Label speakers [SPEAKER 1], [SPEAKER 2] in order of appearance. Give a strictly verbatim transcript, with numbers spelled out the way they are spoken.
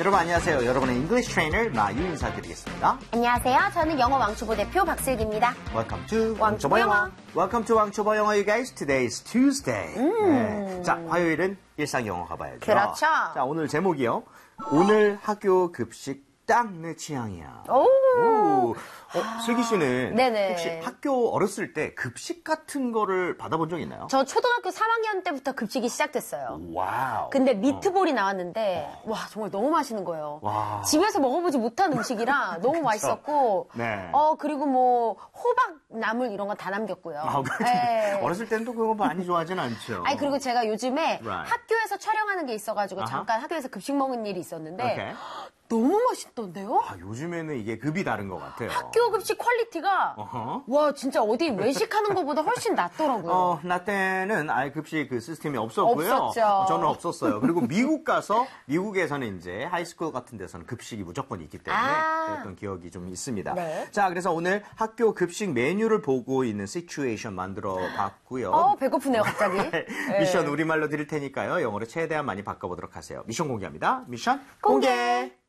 [SPEAKER 1] 여러분 안녕하세요. 여러분의 English Trainer 나유 인사드리겠습니다.
[SPEAKER 2] 안녕하세요. 저는 영어 왕초보 대표 박슬기입니다.
[SPEAKER 1] Welcome to
[SPEAKER 2] 왕초보 영어.
[SPEAKER 1] Welcome to 왕초보 영어, you guys. Today is Tuesday.
[SPEAKER 2] 음.
[SPEAKER 1] 네. 자, 화요일은 일상 영어 가봐야죠.
[SPEAKER 2] 그렇죠.
[SPEAKER 1] 자, 오늘 제목이요. 오늘 학교 급식 딱 내 취향이야.
[SPEAKER 2] 오.
[SPEAKER 1] 오. 어, 슬기 씨는
[SPEAKER 2] 네네.
[SPEAKER 1] 혹시 학교 어렸을 때 급식 같은 거를 받아본 적 있나요?
[SPEAKER 2] 저 초등학교 삼 학년 때부터 급식이 시작됐어요.
[SPEAKER 1] 와우.
[SPEAKER 2] 근데 미트볼이 나왔는데 와 정말 너무 맛있는 거예요.
[SPEAKER 1] 와.
[SPEAKER 2] 집에서 먹어보지 못한 음식이라 너무 맛있었고
[SPEAKER 1] 네.
[SPEAKER 2] 어 그리고 뭐 호박 나물 이런 거 다 남겼고요.
[SPEAKER 1] 아, 그렇죠.
[SPEAKER 2] 네.
[SPEAKER 1] 어렸을 때는 또 그거 많이 좋아하진 않죠.
[SPEAKER 2] 아니 그리고 제가 요즘에
[SPEAKER 1] Right.
[SPEAKER 2] 학교에서 촬영하는 게 있어가지고
[SPEAKER 1] 아하.
[SPEAKER 2] 잠깐 학교에서 급식 먹은 일이 있었는데
[SPEAKER 1] Okay.
[SPEAKER 2] 너무 맛있던데요?
[SPEAKER 1] 아, 요즘에는 이게 급이 다른 것 같아요.
[SPEAKER 2] 학교 급식 퀄리티가
[SPEAKER 1] 어허.
[SPEAKER 2] 와 진짜 어디 외식하는 것보다 훨씬 낫더라고요.
[SPEAKER 1] 어, 나 때는 아예 급식 그 시스템이 없었고요.
[SPEAKER 2] 없었죠.
[SPEAKER 1] 저는 없었어요. 그리고 미국 가서 미국에서는 이제 하이스쿨 같은 데서는 급식이 무조건 있기 때문에
[SPEAKER 2] 아.
[SPEAKER 1] 그랬던 기억이 좀 있습니다.
[SPEAKER 2] 네.
[SPEAKER 1] 자, 그래서 오늘 학교 급식 메뉴를 보고 있는 시츄에이션 만들어 봤고요.
[SPEAKER 2] 어 배고프네요 갑자기.
[SPEAKER 1] 미션
[SPEAKER 2] 네.
[SPEAKER 1] 우리말로 드릴 테니까요. 영어로 최대한 많이 바꿔보도록 하세요. 미션 공개합니다. 미션
[SPEAKER 2] 공개.
[SPEAKER 1] 공개.